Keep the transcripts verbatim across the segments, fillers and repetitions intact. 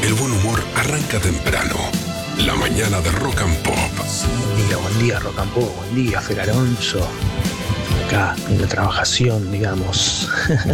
el buen humor arranca temprano. La mañana de Rock and Pop. Buen día, buen día, Rock and Pop. Buen día, Fer Alonso. Acá, en la trabajación, digamos.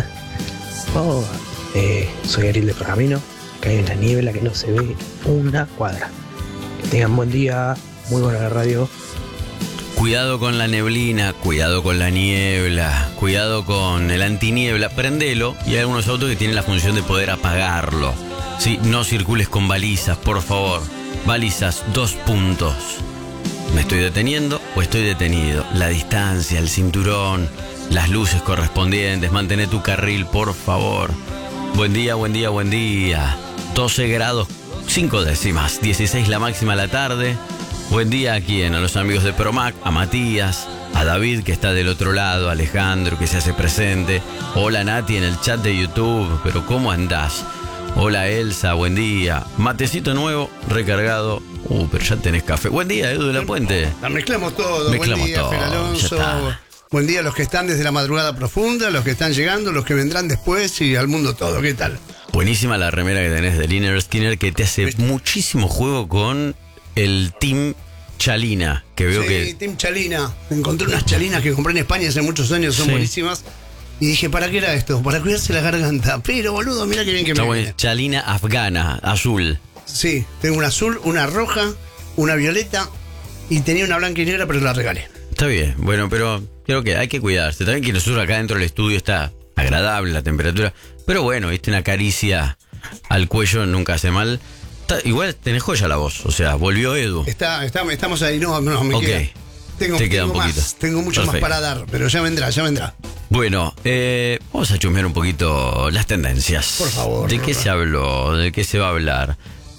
oh, eh, soy Ariel de Pergamino. Acá hay una niebla que no se ve una cuadra. Que tengan buen día. Muy buena la radio. Cuidado con la neblina, cuidado con la niebla, cuidado con el antiniebla. Prendelo, y hay algunos autos que tienen la función de poder apagarlo. Sí, no circules con balizas, por favor. Balizas, dos puntos. ¿Me estoy deteniendo o estoy detenido? La distancia, el cinturón, las luces correspondientes. Mantén tu carril, por favor. Buen día, buen día, buen día. doce grados, cinco décimas. dieciséis la máxima a la tarde. Buen día a quién, a los amigos de Promac, a Matías, a David que está del otro lado, a Alejandro que se hace presente. Hola Nati en el chat de YouTube, pero ¿cómo andás? Hola Elsa, buen día. Matecito nuevo, recargado. Uh, pero ya tenés café. Buen día, Edu de la Puente. La mezclamos todo. Mezclamos buen día, todo. Fer Alonso. Buen día a los que están desde la madrugada profunda, los que están llegando, los que vendrán después y al mundo todo. ¿Qué tal? Buenísima la remera que tenés de Liner Skinner, que te hace muchísimo juego con el Team Chalina, que veo sí, que... Team Chalina. Encontré unas chalinas que compré en España hace muchos años, son sí. buenísimas. Y dije, ¿para qué era esto? Para cuidarse la garganta. Pero, boludo, mira qué bien que Está me bueno. viene. Chalina afgana, azul. Sí, tengo una azul, una roja, una violeta y tenía una blanca y negra, pero la regalé. Está bien, bueno, pero creo que hay que cuidarse. También que nosotros acá dentro del estudio está agradable la temperatura. Pero bueno, viste, una caricia al cuello nunca hace mal. Está, igual tenés joya la voz, o sea, volvió Edu. Está, está, estamos ahí, no, no, me Ok. queda. Tengo, Te queda tengo un poquito. más, tengo mucho Perfecto. más para dar, pero ya vendrá, ya vendrá. Bueno, eh, vamos a chusmear un poquito las tendencias. Por favor. ¿De qué se habló? ¿De qué se va a hablar?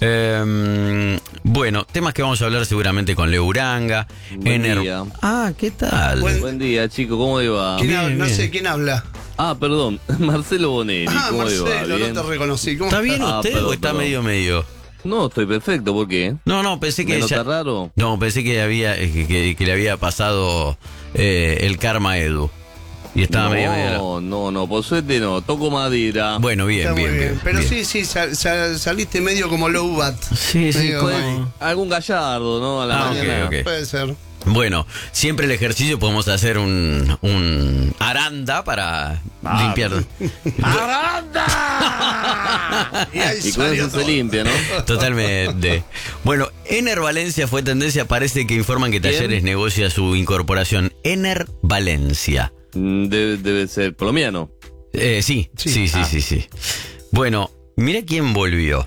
Eh, bueno, temas que vamos a hablar seguramente con Leo Uranga. Buen Ener- día. Ah, ¿qué tal? Buen- Buen día, chico, ¿cómo le va? ¿Quién bien, habla? No bien. sé quién habla. Ah, perdón, Marcelo Bonelli, Ah, ¿cómo le va? Marcelo, ¿Bien? no te reconocí. ¿Cómo ¿Está bien Ah, usted perdón, o está perdón. medio medio? No, estoy perfecto, ¿por qué? No, no, pensé que ¿Me nota ya- raro? No, pensé que había eh, que, que- que le había pasado eh, el karma a Edu. Y estaba no, medio medio. no, no, no, por suerte no, toco madera. Bueno, bien, Está muy bien, bien. bien. Pero bien. sí, sí, sal- sal- saliste medio como low bat. Sí, sí, Medio puede- ahí. Algún gallardo, ¿no? A la Ah, ok, mañana. ok. Puede ser. Bueno, siempre el ejercicio podemos hacer un, un aranda para Ah. limpiar. Y ahí Y con salió eso todo. se limpia, ¿no? Totalmente. Bueno, Ener Valencia fue tendencia. Parece que informan que Talleres negocia su incorporación. Ener Valencia. Mm, Debe, debe ser colombiano. Eh, sí, sí, sí, sí, Ah. sí, sí. Bueno, mira quién volvió.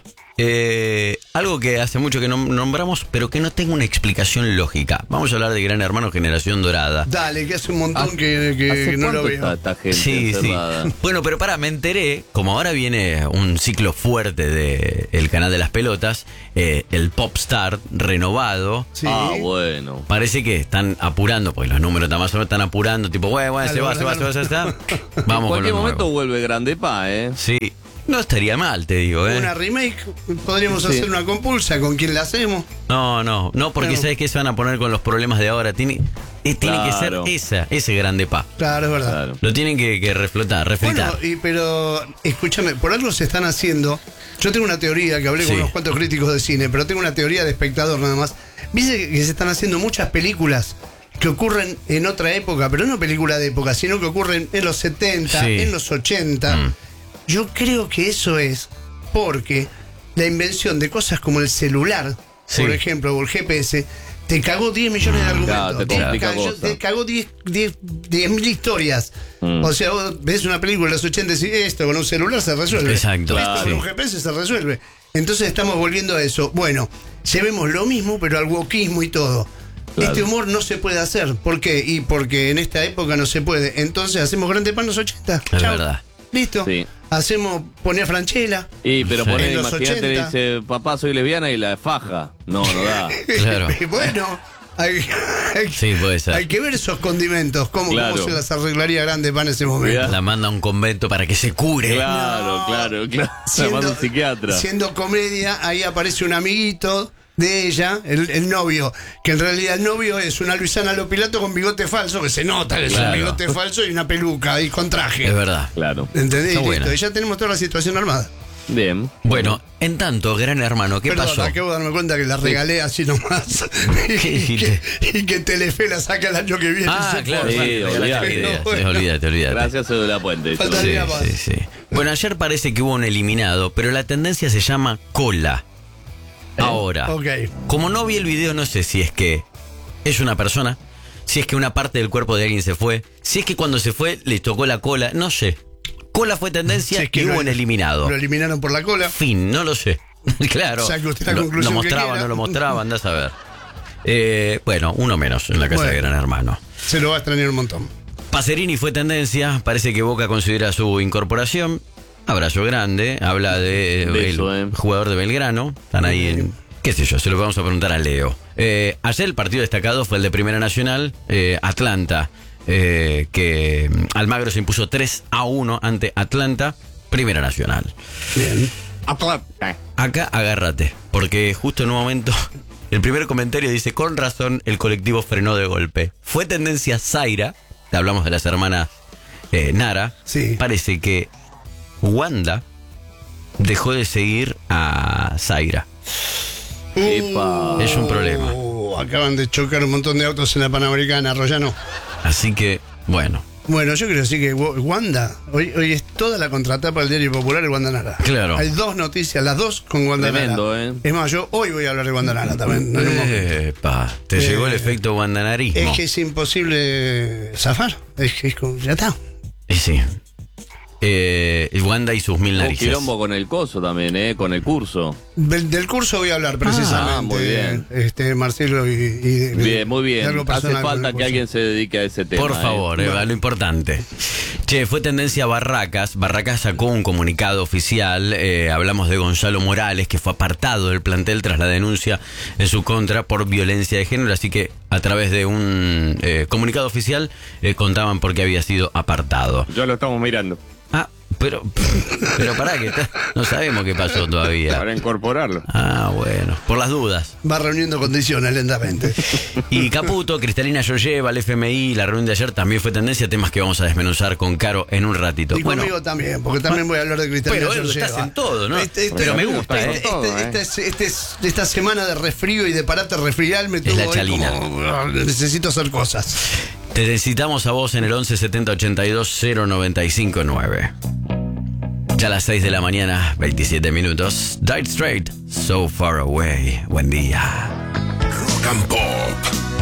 Eh, algo que hace mucho que no nombramos, pero que no tengo una explicación lógica. Vamos a hablar de Gran Hermano Generación Dorada. Dale, que hace un montón ¿Hace- que, que ¿Hace no cuánto lo está veo. esta gente Sí, sí. encerrada? Bueno, pero para, me enteré, como ahora viene un ciclo fuerte de el canal de las pelotas, eh, el Popstar renovado. Sí. Ah, bueno. Parece que están apurando, porque los números están más o menos están apurando, tipo, bueno, bueno, se Dale, va, se va, dale, se va, se va, se va. En Vamos con cualquier lo momento nuevo. vuelve Grande Pa, ¿eh? Sí, no estaría mal, te digo, ¿eh? Una remake, podríamos Sí. hacer una compulsa con quien la hacemos. No, no, no, porque No. sabes que se van a poner con los problemas de ahora. Tiene, eh, tiene que ser Claro. esa, ese grande pa. Claro, es verdad. Claro. Lo tienen que, que reflotar, refritar. Bueno, y, pero escúchame, por algo se están haciendo. Yo tengo una teoría que hablé Sí. con unos cuantos críticos de cine, pero tengo una teoría de espectador nada más. Viste que, que se están haciendo muchas películas que ocurren en otra época, pero no película de época, sino que ocurren en los setenta, Sí. en los ochenta. Mm. Yo creo que eso es porque la invención de cosas como el celular, Sí. por ejemplo, o el G P S, te cagó diez millones de argumentos. Claro, te te, complica cayó- cosas. te cagó diez mil historias. Mm. O sea, vos ves una película de los ochenta y decís, esto con un celular se resuelve. Exacto, Esto con sí. un G P S se resuelve. Entonces estamos volviendo a eso. Bueno, llevemos lo mismo, pero al wokismo y todo. Claro. Este humor no se puede hacer. ¿Por qué? Y porque en esta época no se puede. Entonces hacemos Grande Pa en los ochenta. Es Chau. verdad. Listo. Sí. Hacemos, poner a Franchella. Y pero Sí. poner, En los imagínate, le ochenta. dice, papá, soy lesbiana y la faja. No, no da. Claro. Y bueno, hay, hay- Sí, puede ser. hay que ver esos condimentos. ¿Cómo, Claro. cómo se las arreglaría Grande Pa en ese momento? Mirá. La manda a un convento para que se cure. Claro, No. claro, claro. La manda un psiquiatra. siendo comedia, ahí aparece un amiguito de ella, el, el novio, que en realidad el novio es una Luisana Lopilato con bigote falso, que se nota que es Claro. un bigote falso y una peluca y con traje. Es verdad. Claro. ¿Entendés? Está Listo, buena. y ya tenemos toda la situación armada. Bien. Bueno, en tanto, Gran Hermano, ¿qué Perdón, pasó? acabo de darme cuenta que la regalé así nomás. ¿Qué y, dijiste? que, y que Telefe la saca el año que viene. Ah, se claro, forma. sí, bueno, olvidate. olvídate, No, sí, bueno. olvídate, olvídate. Gracias, Edu de la Puente. Falta- Sí, Todavía más. sí, sí. Bueno, ayer parece que hubo un eliminado, pero la tendencia se llama cola. Ahora, Ok. como no vi el video, no sé si es que es una persona, si es que una parte del cuerpo de alguien se fue, si es que cuando se fue le tocó la cola, no sé. Cola fue tendencia Si es que y lo- hubo un eliminado. Lo eliminaron por la cola. Fin, no lo sé. Claro. Saque usted la lo, conclusión lo que mostraba, quiera. no lo mostraba, andás a ver. Eh, bueno, uno menos en la casa Bueno. de Gran Hermano. Se lo va a extrañar un montón. Pacerini fue tendencia, parece que Boca considera su incorporación. Abrazo grande, habla de Beso, el eh. jugador de Belgrano. Están ahí en, qué sé yo, se lo vamos a preguntar a Leo. Eh, ayer el partido destacado fue el de Primera Nacional, eh, Atlanta, eh, que mm, Almagro se impuso tres a uno ante Atlanta, Primera Nacional. Bien. Acá agárrate, porque justo en un momento el primer comentario dice, con razón el colectivo frenó de golpe. Fue tendencia Zaira, te hablamos de las hermanas eh, Nara. Sí. Parece que Wanda dejó de seguir a Zaira. Epa. Es un problema. Uh, acaban de chocar un montón de autos en la Panamericana, Royano. Así que, bueno, Bueno, yo creo decir que Wa- Wanda, hoy, hoy es toda la contratapa del Diario Popular y Wanda Nara. Claro. Hay dos noticias, las dos con Wanda Tremendo, Nara. eh. Es más, yo hoy voy a hablar de Wanda Nara también. en un momento. epa, te Eh, llegó el efecto guandanarismo. Es que es imposible zafar. Es que es como- ya está. Y sí. Eh, Wanda y sus mil Un narices. quilombo con el coso también, ¿eh? Con el curso. Del, del curso voy a hablar precisamente. Ah, muy bien. Este, Marcelo y, y de- Bien, muy de bien. algo Hace personal con falta el que curso. alguien se dedique a ese tema. Por ¿eh? favor, Eva, Bueno. lo importante. Che, fue tendencia Barracas. Barracas sacó un comunicado oficial. eh, hablamos de Gonzalo Morales, que fue apartado del plantel tras la denuncia en su contra por violencia de género. Así que a través de un eh, comunicado oficial eh, contaban por qué había sido apartado. Ya lo estamos mirando Ah, pero, pero pará, que está- no sabemos qué pasó todavía. para incorporarlo. Ah, bueno, por las dudas. Va reuniendo condiciones lentamente. Y Caputo, Cristalina Georgieva, el F M I, la reunión de ayer también fue tendencia, temas que vamos a desmenuzar con Caro en un ratito. Y Bueno, conmigo también, porque también voy a hablar de Cristalina pero Edu, Georgieva. estás en todo, ¿no? Este- este- Pero me gusta, este- ¿eh? Todo, este- ¿eh? este es- este es- esta semana de resfrío y de parate resfrial me tuvo la hoy chalina. como, ah, necesito hacer cosas. te necesitamos a vos en el once setenta ochenta y dos cero noventa y cinco nueve. Ya a las seis de la mañana, veintisiete minutos. Dire Straight, So Far Away. Buen día. Rock and Pop.